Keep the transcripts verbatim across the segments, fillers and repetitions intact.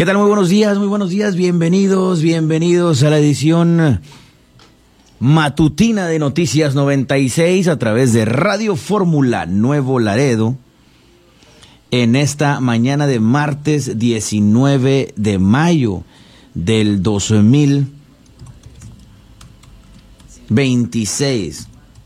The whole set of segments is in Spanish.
¿Qué tal? Muy buenos días, muy buenos días. Bienvenidos, bienvenidos a la edición matutina de Noticias noventa y seis a través de Radio Fórmula Nuevo Laredo. En esta mañana de martes diecinueve de mayo del dos mil veintiséis.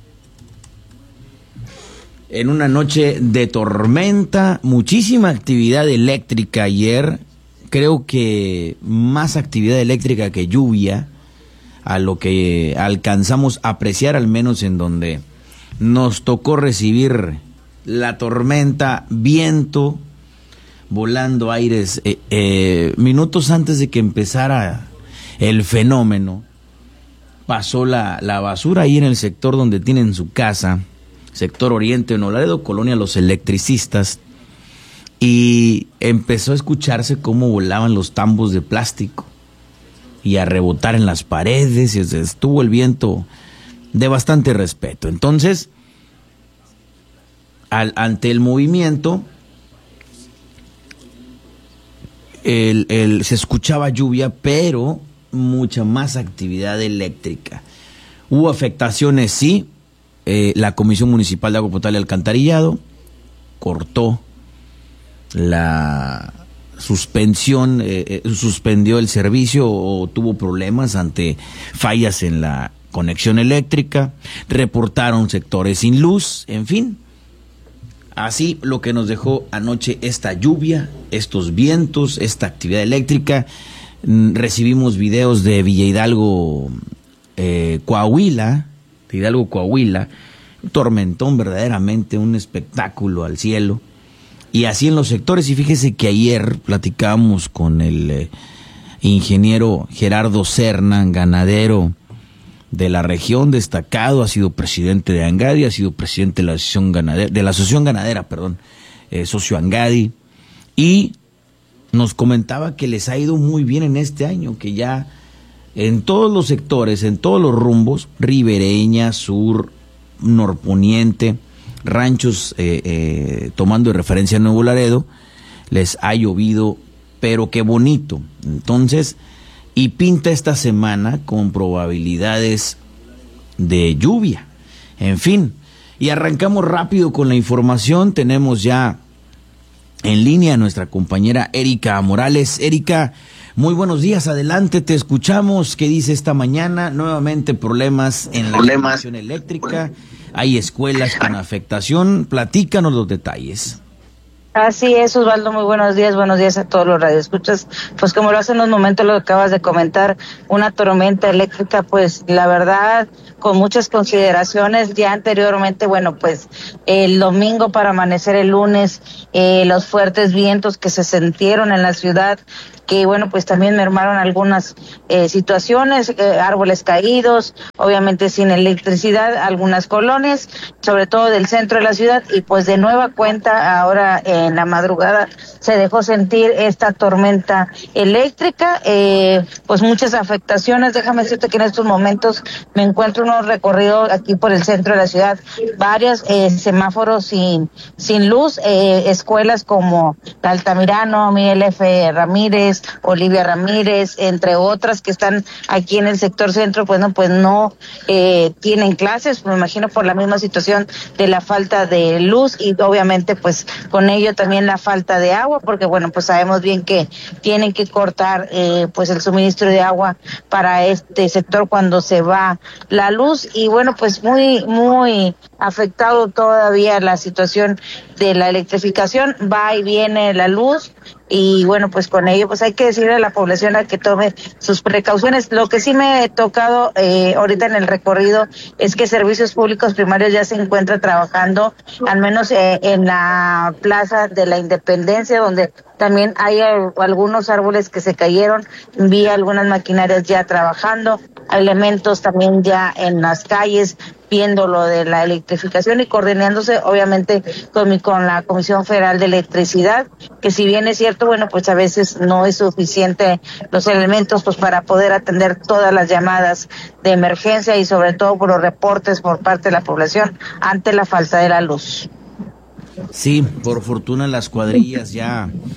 En una noche de tormenta, muchísima actividad eléctrica ayer. Creo que más actividad eléctrica que lluvia, a lo que alcanzamos a apreciar, al menos en donde nos tocó recibir la tormenta, viento, volando aires. Eh, eh, minutos antes de que empezara el fenómeno, pasó la, la basura ahí en el sector donde tienen su casa, sector oriente de Nuevo Laredo, colonia Los Electricistas, y empezó a escucharse cómo volaban los tambos de plástico y a rebotar en las paredes, y estuvo el viento de bastante respeto. Entonces, al, ante el movimiento, el, el, se escuchaba lluvia, pero mucha más actividad eléctrica. Hubo afectaciones, sí. Eh, la Comisión Municipal de Agua Potable y Alcantarillado cortó la suspensión, eh, eh, suspendió el servicio o tuvo problemas ante fallas en la conexión eléctrica, reportaron sectores sin luz, en fin. Así lo que nos dejó anoche esta lluvia, estos vientos, esta actividad eléctrica. Mm, recibimos videos de Villa Hidalgo, eh, Coahuila, de Hidalgo, Coahuila, un tormentón, verdaderamente un espectáculo al cielo. Y así en los sectores, y fíjese que ayer platicamos con el eh, ingeniero Gerardo Serna, ganadero de la región, destacado, ha sido presidente de Angadi, ha sido presidente de la asociación ganadera, de la asociación ganadera, perdón, eh, socio Angadi, y nos comentaba que les ha ido muy bien en este año, que ya en todos los sectores, en todos los rumbos, ribereña, sur, norponiente, ranchos, eh, eh, tomando de referencia a Nuevo Laredo, les ha llovido, pero qué bonito. Entonces, y pinta esta semana con probabilidades de lluvia. En fin, y arrancamos rápido con la información. Tenemos ya en línea a nuestra compañera Erika Morales. Erika, muy buenos días, adelante, te escuchamos. ¿Qué dice esta mañana? Nuevamente problemas en la conexión eléctrica. Hay escuelas con afectación. Platícanos los detalles. Así es, Osvaldo, muy buenos días, buenos días a todos los radioescuchas. Pues como lo hace en unos momentos lo que acabas de comentar, una tormenta eléctrica, pues la verdad, con muchas consideraciones. Ya anteriormente, bueno, pues el domingo para amanecer el lunes, eh, los fuertes vientos que se sintieron en la ciudad, que bueno, pues también mermaron algunas eh, situaciones, eh, árboles caídos, obviamente sin electricidad, algunas colonias, sobre todo del centro de la ciudad, y pues de nueva cuenta ahora en la madrugada se dejó sentir esta tormenta eléctrica, eh, pues muchas afectaciones. Déjame decirte que en estos momentos me encuentro en un recorrido aquí por el centro de la ciudad, varios eh, semáforos sin, sin luz, eh, escuelas como Altamirano, Miguel F. Ramírez, Olivia Ramírez, entre otras que están aquí en el sector centro, bueno, pues no eh, tienen clases, me imagino por la misma situación de la falta de luz y obviamente pues con ello también la falta de agua, porque bueno, pues sabemos bien que tienen que cortar eh, pues el suministro de agua para este sector cuando se va la luz y bueno, pues muy, muy afectado todavía la situación de la electrificación, va y viene la luz. Y bueno, pues con ello pues hay que decirle a la población a que tome sus precauciones. Lo que sí me he tocado eh, ahorita en el recorrido es que Servicios Públicos Primarios ya se encuentra trabajando, al menos eh, en la Plaza de la Independencia, donde también hay algunos árboles que se cayeron, vi algunas maquinarias ya trabajando, elementos también ya en las calles viendo lo de la electrificación y coordinándose obviamente con, mi, con la Comisión Federal de Electricidad, que si bien es cierto, bueno, pues a veces no es suficiente los elementos pues para poder atender todas las llamadas de emergencia y sobre todo por los reportes por parte de la población ante la falta de la luz. Sí, por fortuna las cuadrillas ya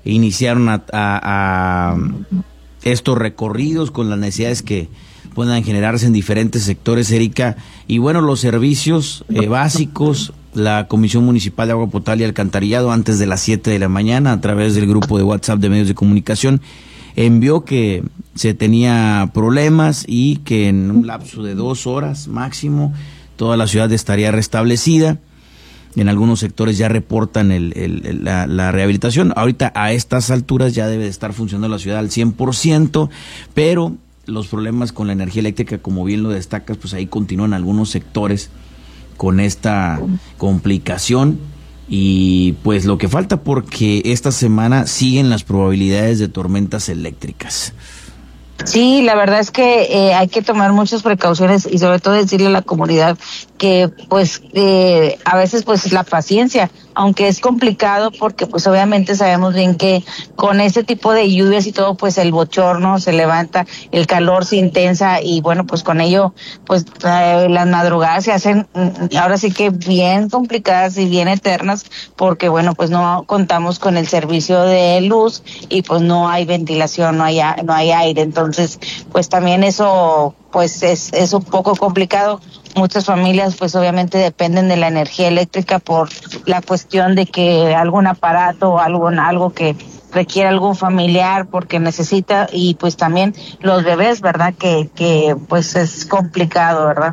iniciaron a, a, a estos recorridos con las necesidades que puedan generarse en diferentes sectores, Erika. Y bueno, los servicios eh, básicos, la Comisión Municipal de Agua Potable y Alcantarillado, antes de las siete de la mañana, a través del grupo de WhatsApp de medios de comunicación, envió que se tenía problemas y que en un lapso de dos horas máximo toda la ciudad estaría restablecida. En algunos sectores ya reportan el, el, la, la rehabilitación. Ahorita a estas alturas ya debe de estar funcionando la ciudad al cien por ciento, pero los problemas con la energía eléctrica, como bien lo destacas, pues ahí continúan algunos sectores con esta complicación. Y pues lo que falta, porque esta semana siguen las probabilidades de tormentas eléctricas. Sí, la verdad es que eh, hay que tomar muchas precauciones y sobre todo decirle a la comunidad que pues eh, a veces pues la paciencia, aunque es complicado porque pues obviamente sabemos bien que con este tipo de lluvias y todo pues el bochorno se levanta, el calor se intensa y bueno pues con ello pues eh, las madrugadas se hacen ahora sí que bien complicadas y bien eternas porque bueno pues no contamos con el servicio de luz y pues no hay ventilación, no hay, no hay aire, entonces pues también eso pues es, es un poco complicado. Muchas familias pues obviamente dependen de la energía eléctrica por la cuestión de que algún aparato o algo, algo que requiere algún familiar porque necesita y pues también los bebés, ¿verdad? Que, que pues es complicado, ¿verdad?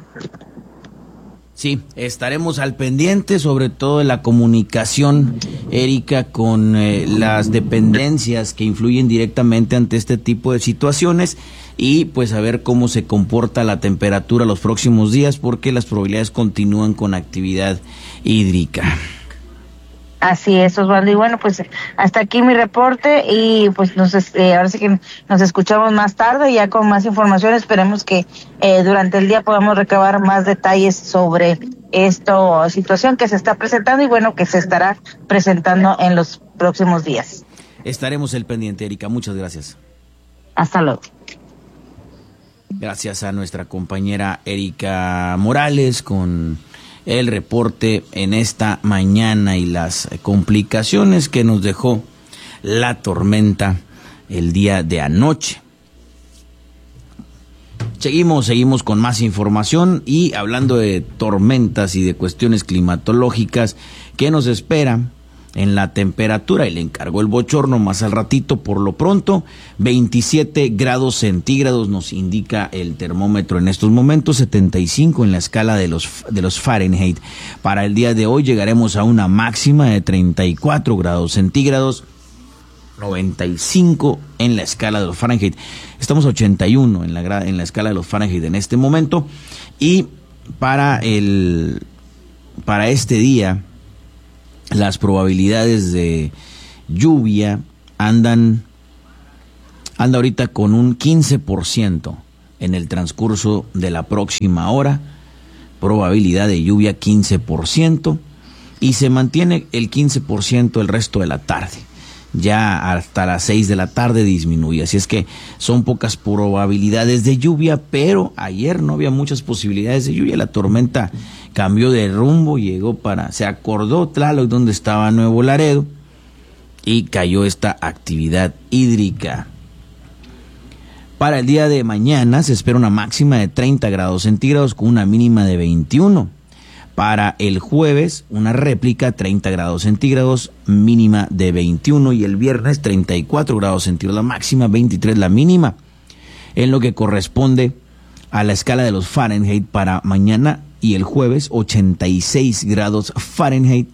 Sí, estaremos al pendiente, sobre todo de la comunicación, Erika, con eh, las dependencias que influyen directamente ante este tipo de situaciones y pues a ver cómo se comporta la temperatura los próximos días, porque las probabilidades continúan con actividad hídrica. Así es, Osvaldo. Y bueno, pues hasta aquí mi reporte y pues nos eh, ahora sí que nos escuchamos más tarde ya con más información. Esperemos que eh, durante el día podamos recabar más detalles sobre esta situación que se está presentando y bueno, que se estará presentando en los próximos días. Estaremos al pendiente, Erika. Muchas gracias. Hasta luego. Gracias a nuestra compañera Erika Morales con el reporte en esta mañana y las complicaciones que nos dejó la tormenta el día de anoche. Seguimos, seguimos con más información y hablando de tormentas y de cuestiones climatológicas que nos espera en la temperatura, y le encargó el bochorno más al ratito. Por lo pronto, veintisiete grados centígrados nos indica el termómetro en estos momentos, setenta y cinco en la escala de los de los Fahrenheit. Para el día de hoy llegaremos a una máxima de treinta y cuatro grados centígrados, noventa y cinco en la escala de los Fahrenheit. Estamos a ochenta y uno en la en la escala de los Fahrenheit en este momento, y para el para este día las probabilidades de lluvia andan, anda ahorita con un quince por ciento en el transcurso de la próxima hora, probabilidad de lluvia quince por ciento, y se mantiene el quince por ciento el resto de la tarde. Ya hasta las seis de la tarde disminuye, así es que son pocas probabilidades de lluvia, pero ayer no había muchas posibilidades de lluvia. La tormenta cambió de rumbo, llegó para, se acordó Tlaloc donde estaba Nuevo Laredo y cayó esta actividad hídrica. Para el día de mañana se espera una máxima de treinta grados centígrados con una mínima de veintiuno. Para el jueves, una réplica, treinta grados centígrados, mínima de veintiuno. Y el viernes, treinta y cuatro grados centígrados, la máxima, veintitrés la mínima. En lo que corresponde a la escala de los Fahrenheit para mañana y el jueves, ochenta y seis grados Fahrenheit,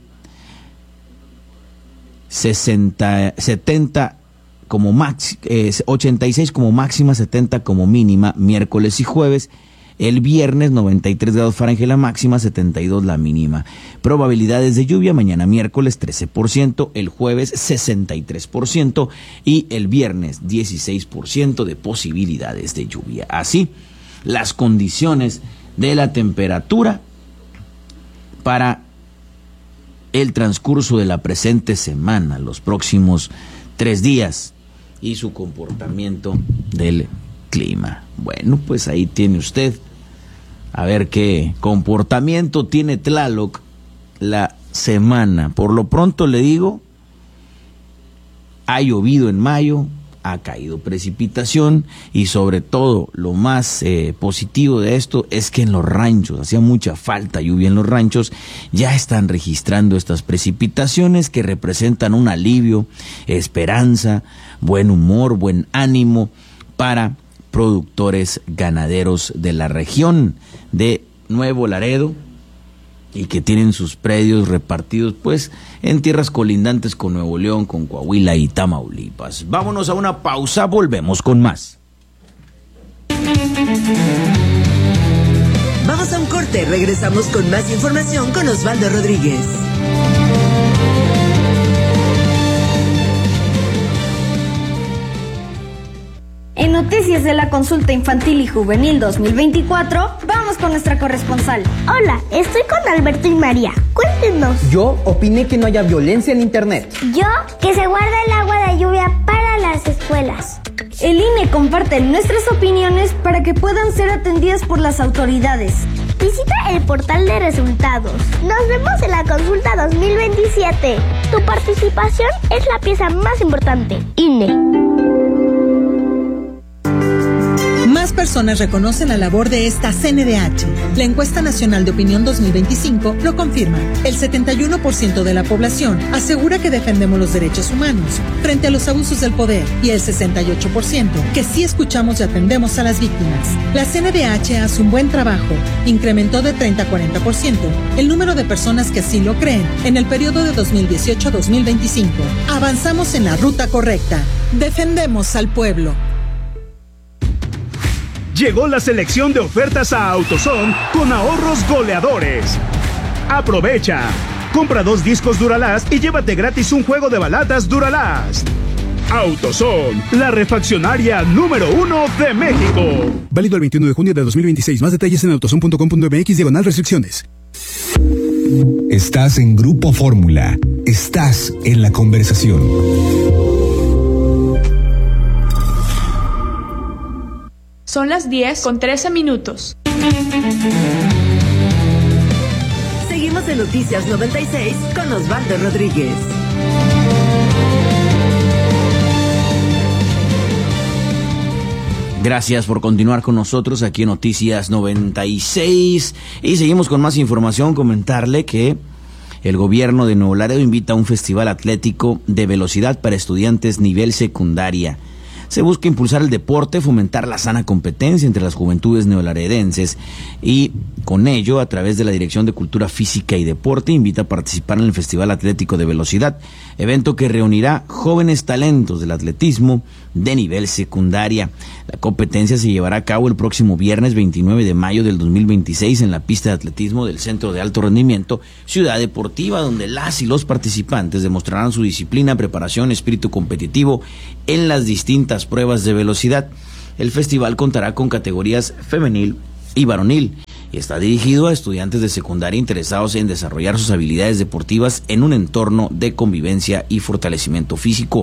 sesenta, setenta como max, eh, ochenta y seis como máxima, setenta como mínima, miércoles y jueves. El viernes, noventa y tres grados Fahrenheit la máxima, setenta y dos la mínima. Probabilidades de lluvia, mañana miércoles trece por ciento, el jueves sesenta y tres por ciento y el viernes dieciséis por ciento de posibilidades de lluvia. Así, las condiciones de la temperatura para el transcurso de la presente semana, los próximos tres días y su comportamiento del clima. Bueno, pues ahí tiene usted a ver qué comportamiento tiene Tlaloc la semana. Por lo pronto le digo, Ha llovido en mayo, ha caído precipitación y sobre todo lo más eh, positivo de esto es que en los ranchos, hacía mucha falta lluvia en los ranchos, ya están registrando estas precipitaciones que representan un alivio, esperanza, buen humor, buen ánimo para productores ganaderos de la región de Nuevo Laredo y que tienen sus predios repartidos pues en tierras colindantes con Nuevo León, con Coahuila y Tamaulipas. Vámonos a una pausa, volvemos con más. Vamos a un corte, regresamos con más información con Osvaldo Rodríguez. En noticias de la Consulta Infantil y Juvenil dos mil veinticuatro, vamos con nuestra corresponsal. Hola, estoy con Alberto y María. Cuéntenos. Yo opiné que no haya violencia en internet. Yo, que se guarde el agua de lluvia para las escuelas. El I N E comparte nuestras opiniones para que puedan ser atendidas por las autoridades. Visita el portal de resultados. Nos vemos en la Consulta dos mil veintisiete. Tu participación es la pieza más importante. I N E. Más personas reconocen la labor de esta C N D H. La Encuesta Nacional de Opinión dos mil veinticinco lo confirma. El setenta y uno por ciento de la población asegura que defendemos los derechos humanos frente a los abusos del poder y el sesenta y ocho por ciento que sí escuchamos y atendemos a las víctimas. La C N D H hace un buen trabajo. Incrementó de treinta a cuarenta por ciento el número de personas que así lo creen en el periodo de dos mil dieciocho a dos mil veinticinco. Avanzamos en la ruta correcta. Defendemos al pueblo. Llegó la selección de ofertas a AutoZone con ahorros goleadores. Aprovecha. Compra dos discos Duralast y llévate gratis un juego de balatas Duralast. AutoZone, la refaccionaria número uno de México. Válido el veintiuno de junio de dos mil veintiséis. Más detalles en autozone punto com punto m x diagonal restricciones. Estás en Grupo Fórmula. Estás en la conversación. Son las diez con trece minutos. Seguimos en Noticias noventa y seis con Osvaldo Rodríguez. Gracias por continuar con nosotros aquí en Noticias noventa y seis y seguimos con más información. Comentarle que el gobierno de Nuevo Laredo invita a un festival atlético de velocidad para estudiantes nivel secundaria. Se busca impulsar el deporte, fomentar la sana competencia entre las juventudes neolaredenses y con ello, a través de la Dirección de Cultura Física y Deporte, invita a participar en el Festival Atlético de Velocidad, evento que reunirá jóvenes talentos del atletismo de nivel secundaria. La competencia se llevará a cabo el próximo viernes veintinueve de mayo del dos mil veintiséis en la pista de atletismo del Centro de Alto Rendimiento Ciudad Deportiva, donde las y los participantes demostrarán su disciplina, preparación, espíritu competitivo en las distintas pruebas de velocidad. El festival contará con categorías femenil y varonil y está dirigido a estudiantes de secundaria interesados en desarrollar sus habilidades deportivas en un entorno de convivencia y fortalecimiento físico.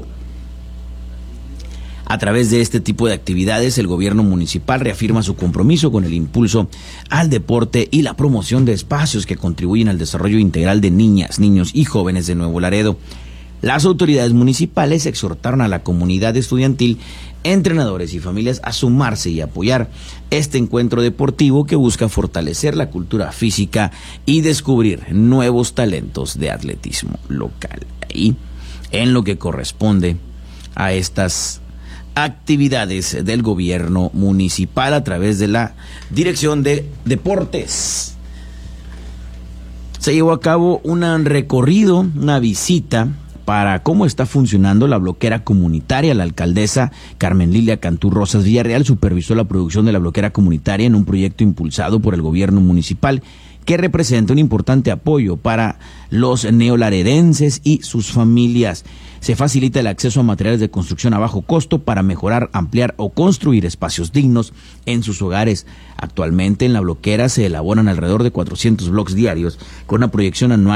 A través de este tipo de actividades, el gobierno municipal reafirma su compromiso con el impulso al deporte y la promoción de espacios que contribuyen al desarrollo integral de niñas, niños y jóvenes de Nuevo Laredo. Las autoridades municipales exhortaron a la comunidad estudiantil, entrenadores y familias a sumarse y apoyar este encuentro deportivo que busca fortalecer la cultura física y descubrir nuevos talentos de atletismo local. Y en lo que corresponde a estas actividades del gobierno municipal a través de la Dirección de Deportes, se llevó a cabo un recorrido, una visita para cómo está funcionando la bloquera comunitaria. La alcaldesa Carmen Lilia Cantú Rosas Villarreal supervisó la producción de la bloquera comunitaria en un proyecto impulsado por el gobierno municipal que representa un importante apoyo para los neolaredenses y sus familias. Se facilita el acceso a materiales de construcción a bajo costo para mejorar, ampliar o construir espacios dignos en sus hogares. Actualmente en la bloquera se elaboran alrededor de cuatrocientos bloques diarios con una proyección anual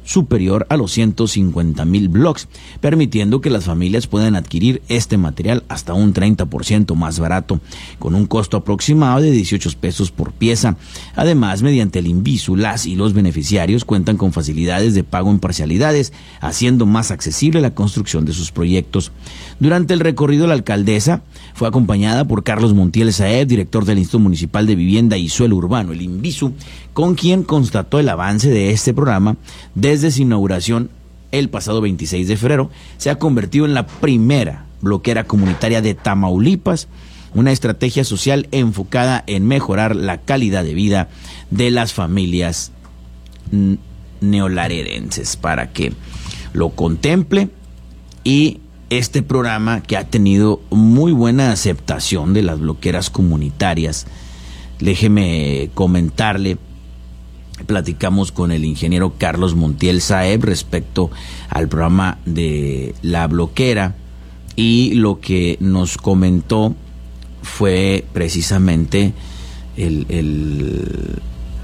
superior a los ciento cincuenta mil blocks, permitiendo que las familias puedan adquirir este material hasta un treinta por ciento más barato, con un costo aproximado de dieciocho pesos por pieza. Además, mediante el Invisu, las y los beneficiarios cuentan con facilidades de pago en parcialidades, haciendo más accesible la construcción de sus proyectos. Durante el recorrido, la alcaldesa fue acompañada por Carlos Montiel Saeb, director del Instituto Municipal de Vivienda y Suelo Urbano, el Invisu, con quien constató el avance de este programa. Desde su inauguración el pasado veintiséis de febrero, se ha convertido en la primera bloquera comunitaria de Tamaulipas, una estrategia social enfocada en mejorar la calidad de vida de las familias neolarerenses, para que lo contemple. Y este programa, que ha tenido muy buena aceptación de las bloqueras comunitarias, déjeme comentarle, platicamos con el ingeniero Carlos Montiel Saeb respecto al programa de la bloquera, y lo que nos comentó fue precisamente el, el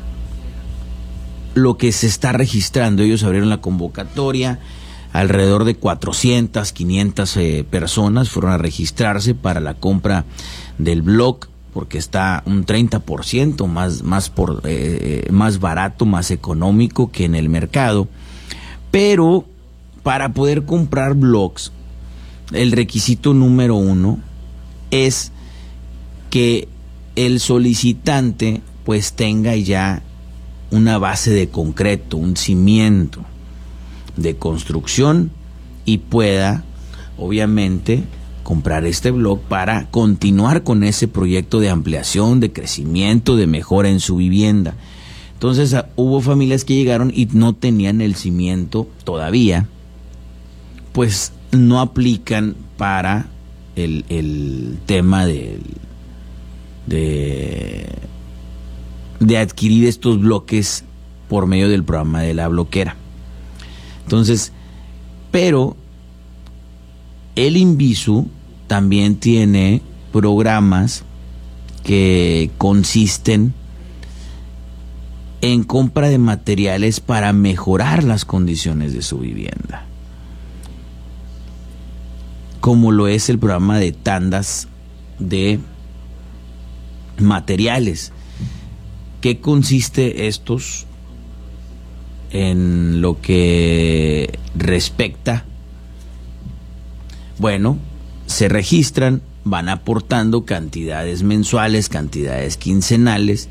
lo que se está registrando. Ellos abrieron la convocatoria, alrededor de cuatrocientas, quinientas eh, personas fueron a registrarse para la compra del bloque, porque está un treinta por ciento más, más, por, eh, más barato, más económico que en el mercado. Pero para poder comprar blocks, el requisito número uno es que el solicitante pues tenga ya una base de concreto, un cimiento de construcción, y pueda obviamente comprar este bloque para continuar con ese proyecto de ampliación, de crecimiento, de mejora en su vivienda. Entonces hubo familias que llegaron y no tenían el cimiento todavía, pues no aplican para el, el tema de, de, de adquirir estos bloques por medio del programa de la bloquera. Entonces, pero el Invisu también tiene programas que consisten en compra de materiales para mejorar las condiciones de su vivienda, como lo es el programa de tandas de materiales. ¿Qué consiste estos? En lo que respecta, bueno, se registran, van aportando cantidades mensuales, cantidades quincenales,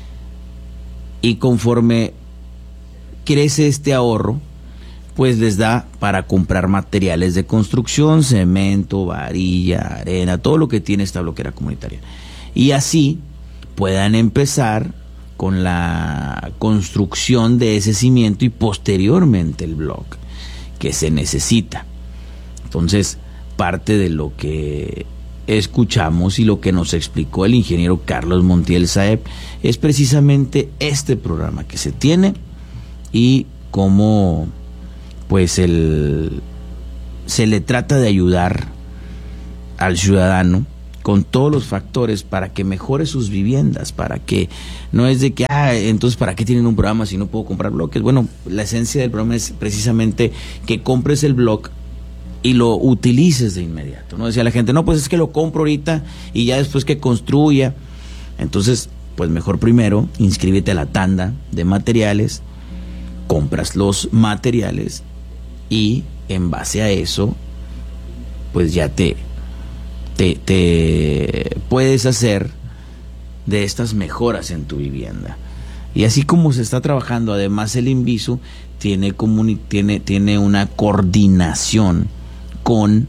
y conforme crece este ahorro, pues les da para comprar materiales de construcción, cemento, varilla, arena, todo lo que tiene esta bloquera comunitaria, y así puedan empezar con la construcción de ese cimiento y posteriormente el bloque que se necesita. Entonces, parte de lo que escuchamos y lo que nos explicó el ingeniero Carlos Montiel Saeb es precisamente este programa que se tiene, y cómo pues el, se le trata de ayudar al ciudadano con todos los factores para que mejore sus viviendas, para que no es de que, ah, entonces ¿para qué tienen un programa si no puedo comprar bloques? Bueno, la esencia del programa es precisamente que compres el bloque y lo utilices de inmediato, ¿no? Decía la gente, no, pues es que lo compro ahorita y ya después que construya. Entonces, pues mejor primero inscríbete a la tanda de materiales, compras los materiales y en base a eso, pues ya te... Te, te puedes hacer de estas mejoras en tu vivienda. Y así como se está trabajando, además el Invisu tiene, comuni- tiene, tiene una coordinación con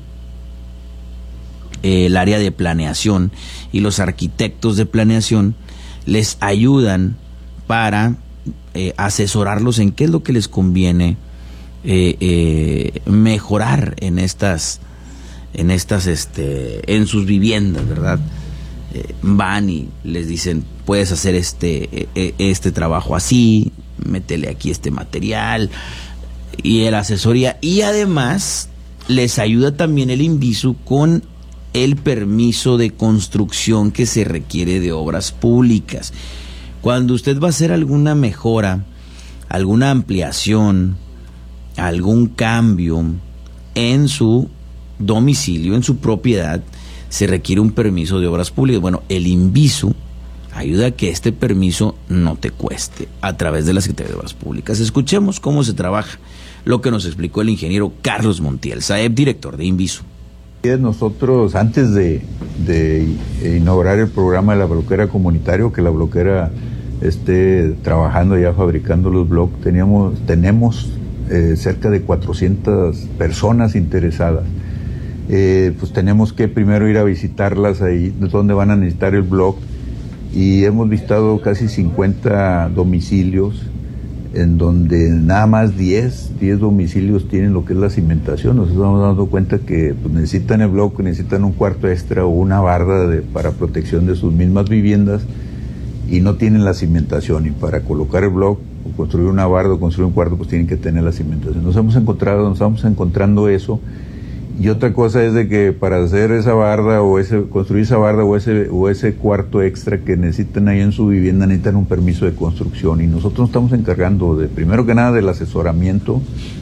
eh, el área de planeación, y los arquitectos de planeación les ayudan para eh, asesorarlos en qué es lo que les conviene eh, eh, mejorar en estas en estas este en sus viviendas, ¿verdad? Eh, van y les dicen, puedes hacer este este trabajo así, métele aquí este material, y la asesoría, y además les ayuda también el Invisu con el permiso de construcción que se requiere de obras públicas. Cuando usted va a hacer alguna mejora, alguna ampliación, algún cambio en su domicilio, en su propiedad, se requiere un permiso de obras públicas. Bueno, el INVISU ayuda a que este permiso no te cueste a través de la Secretaría de Obras Públicas. Escuchemos cómo se trabaja, lo que nos explicó el ingeniero Carlos Montiel Saeb, director de INVISU. Nosotros, antes de, de inaugurar el programa de la bloquera comunitario, que la bloquera esté trabajando ya fabricando los bloques, teníamos, tenemos eh, cerca de cuatrocientas personas interesadas. Eh, pues tenemos que primero ir a visitarlas ahí, donde van a necesitar el blog, y hemos visitado casi cincuenta domicilios, en donde nada más diez domicilios tienen lo que es la cimentación. Nos estamos dando cuenta que pues, necesitan el blog, necesitan un cuarto extra o una barda de, para protección de sus mismas viviendas, y no tienen la cimentación, y para colocar el blog o construir una barda o construir un cuarto pues tienen que tener la cimentación. Nos hemos encontrado, nos estamos encontrando eso. Y otra cosa es de que para hacer esa barda o ese, construir esa barda o ese, o ese cuarto extra que necesitan ahí en su vivienda, necesitan un permiso de construcción, y nosotros nos estamos encargando de, primero que nada, del asesoramiento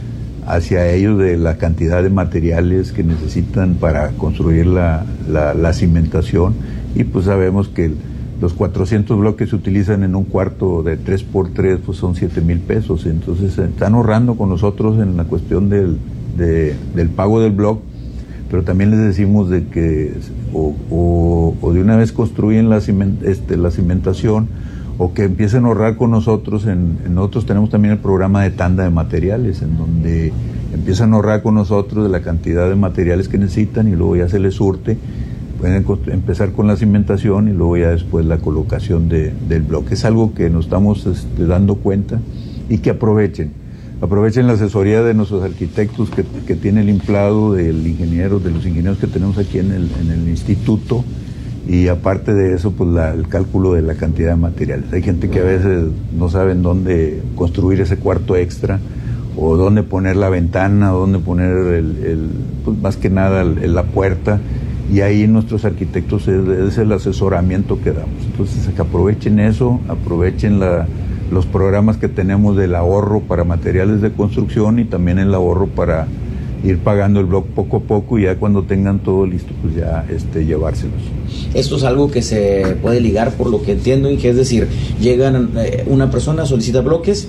hacia ellos, de la cantidad de materiales que necesitan para construir la, la, la cimentación, y pues sabemos que los cuatrocientos bloques se utilizan en un cuarto de tres por tres, pues son siete mil pesos, entonces están ahorrando con nosotros en la cuestión del De, del pago del blog, pero también les decimos de que o, o, o de una vez construyen la, ciment, este, la cimentación, o que empiecen a ahorrar con nosotros. En, en nosotros tenemos también el programa de tanda de materiales, en donde empiezan a ahorrar con nosotros de la cantidad de materiales que necesitan, y luego ya se les surte. Pueden empezar con la cimentación y luego ya después la colocación de, del bloque. Es algo que nos estamos este, dando cuenta, y que aprovechen. Aprovechen la asesoría de nuestros arquitectos que, que tiene el inflado, del ingeniero, de los ingenieros que tenemos aquí en el, en el instituto, y aparte de eso, pues la, el cálculo de la cantidad de materiales. Hay gente que a veces no saben dónde construir ese cuarto extra, o dónde poner la ventana, o dónde poner el, el pues más que nada el, la puerta, y ahí nuestros arquitectos es, es el asesoramiento que damos. Entonces, que aprovechen eso, aprovechen la los programas que tenemos del ahorro para materiales de construcción, y también el ahorro para ir pagando el blog poco a poco, y ya cuando tengan todo listo, pues ya este, llevárselos. Esto es algo que se puede ligar, por lo que entiendo, Inge, es decir, llegan, eh, una persona solicita bloques,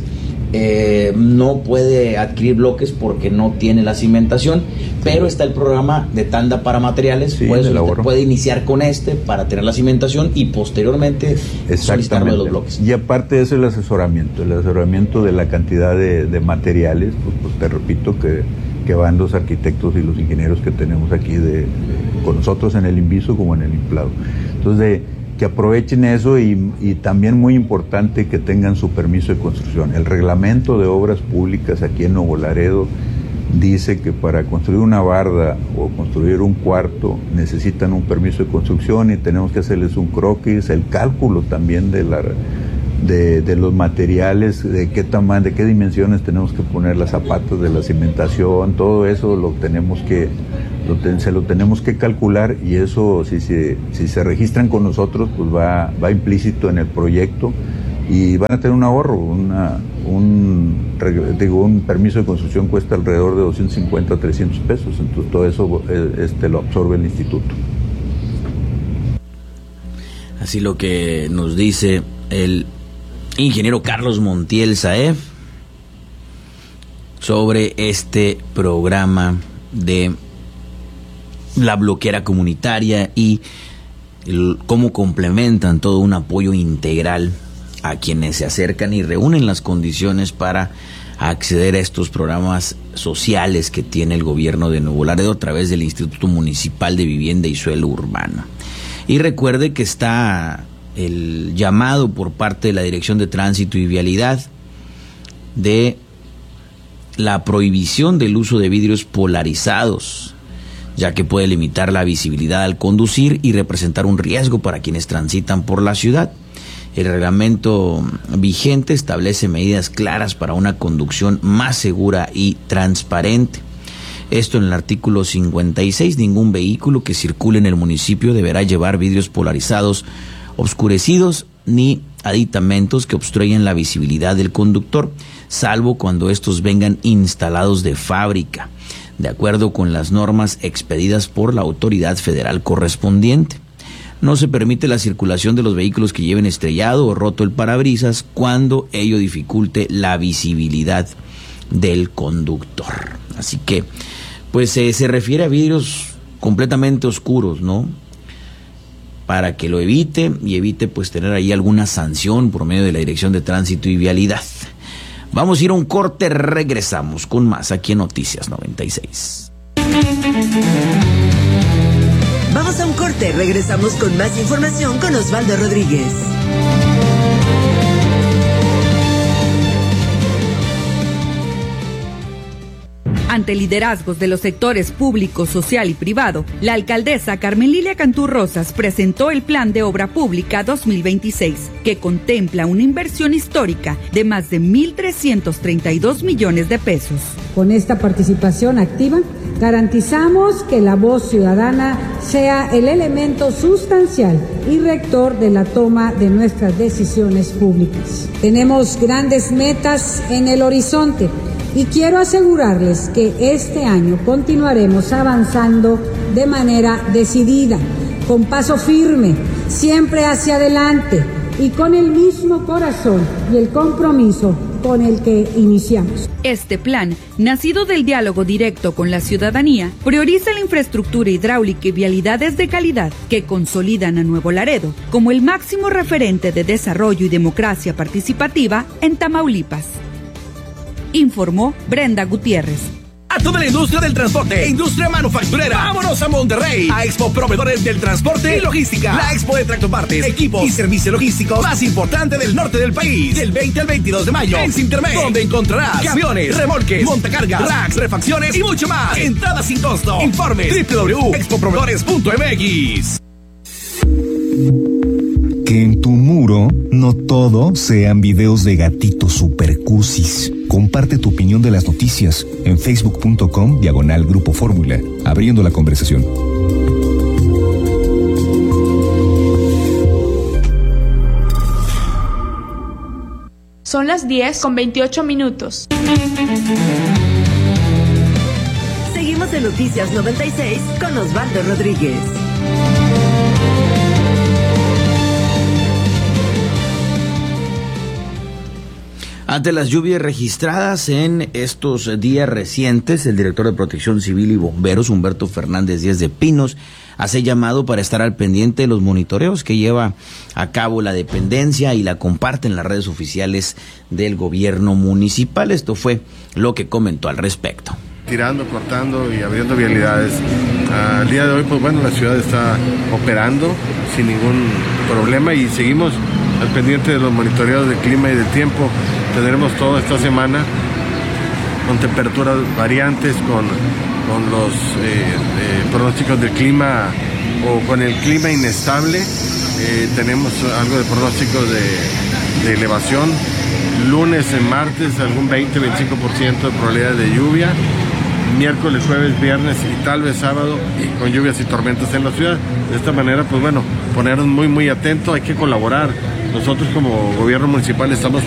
eh, no puede adquirir bloques porque no tiene la cimentación, pero está el programa de tanda para materiales, sí, puede, puede iniciar con este para tener la cimentación y posteriormente solicitar los bloques. Y aparte de eso, el asesoramiento, el asesoramiento de la cantidad de, de materiales, pues, pues te repito que, que van los arquitectos y los ingenieros que tenemos aquí de, de, con nosotros en el INVISU como en el inflado. Entonces, de, que aprovechen eso, y, y también muy importante que tengan su permiso de construcción. El reglamento de obras públicas aquí en Nuevo Laredo dice que para construir una barda o construir un cuarto necesitan un permiso de construcción, y tenemos que hacerles un croquis, el cálculo también de la de, de los materiales, de qué tamaño, de qué dimensiones tenemos que poner las zapatas de la cimentación, todo eso lo tenemos que lo ten, se lo tenemos que calcular, y eso si se si se registran con nosotros pues va va implícito en el proyecto, y van a tener un ahorro. Una un digo un permiso de construcción cuesta alrededor de doscientos cincuenta a trescientos pesos, entonces todo eso este lo absorbe el instituto. Así lo que nos dice el ingeniero Carlos Montiel Saeb sobre este programa de la bloquera comunitaria, y el, cómo complementan todo un apoyo integral a quienes se acercan y reúnen las condiciones para acceder a estos programas sociales que tiene el gobierno de Nuevo Laredo a través del Instituto Municipal de Vivienda y Suelo Urbano. Y recuerde que está el llamado por parte de la Dirección de Tránsito y Vialidad de la prohibición del uso de vidrios polarizados, ya que puede limitar la visibilidad al conducir y representar un riesgo para quienes transitan por la ciudad. El reglamento vigente establece medidas claras para una conducción más segura y transparente. Esto en el artículo cincuenta y seis, ningún vehículo que circule en el municipio deberá llevar vidrios polarizados oscurecidos ni aditamentos que obstruyan la visibilidad del conductor. salvo cuando estos vengan instalados de fábrica, de acuerdo con las normas expedidas por la autoridad federal correspondiente. No se permite la circulación de los vehículos que lleven estrellado o roto el parabrisas cuando ello dificulte la visibilidad del conductor. Así que, pues eh, se refiere a vidrios completamente oscuros, ¿no? Para que lo evite y evite pues tener ahí alguna sanción por medio de la Dirección de Tránsito y Vialidad. Vamos a ir a un corte, regresamos con más aquí en Noticias noventa y seis. Vamos a un corte, regresamos con más información con Osvaldo Rodríguez. Ante liderazgos de los sectores público, social y privado, la alcaldesa Carmen Lilia Cantú Rosas presentó el Plan de Obra Pública dos mil veintiséis, que contempla una inversión histórica de más de mil trescientos treinta y dos millones de pesos. Con esta participación activa, garantizamos que la voz ciudadana sea el elemento sustancial y rector de la toma de nuestras decisiones públicas. Tenemos grandes metas en el horizonte y quiero asegurarles que este año continuaremos avanzando de manera decidida, con paso firme, siempre hacia adelante y con el mismo corazón y el compromiso con el que iniciamos. Este plan, nacido del diálogo directo con la ciudadanía, prioriza la infraestructura hidráulica y vialidades de calidad que consolidan a Nuevo Laredo como el máximo referente de desarrollo y democracia participativa en Tamaulipas. Informó Brenda Gutiérrez. A toda la industria del transporte e industria manufacturera, vámonos a Monterrey, a Expo Proveedores del Transporte y Logística, la expo de tractopartes, equipos y servicios logísticos más importante del norte del país, del veinte al veintidós de mayo, en Cintermex, donde encontrarás camiones, remolques, montacargas, racks, refacciones y mucho más. Entrada sin costo. Informe doble u doble u doble u punto expo proveedores punto m x. Que en tu muro no todo sean videos de gatitos supercusis. Comparte tu opinión de las noticias en facebook.com diagonal Grupo Fórmula, abriendo la conversación. Son las diez con veintiocho minutos. Seguimos en Noticias noventa y seis con Osvaldo Rodríguez. Ante las lluvias registradas en estos días recientes, el director de Protección Civil y Bomberos, Humberto Fernández Díaz de Pinos, hace llamado para estar al pendiente de los monitoreos que lleva a cabo la dependencia y la comparte en las redes oficiales del gobierno municipal. Esto fue lo que comentó al respecto. Tirando, cortando y abriendo vialidades. Al día de hoy, pues bueno, la ciudad está operando sin ningún problema y seguimos al pendiente de los monitoreos del clima y del tiempo. Tendremos toda esta semana con temperaturas variantes, con, con los eh, eh, pronósticos del clima o con el clima inestable. Eh, tenemos algo de pronóstico de, de elevación. Lunes y martes algún veinte a veinticinco por ciento de probabilidad de lluvia. Miércoles, jueves, viernes y tal vez sábado y con lluvias y tormentas en la ciudad. De esta manera, pues bueno, ponernos muy muy atentos, hay que colaborar. Nosotros como gobierno municipal estamos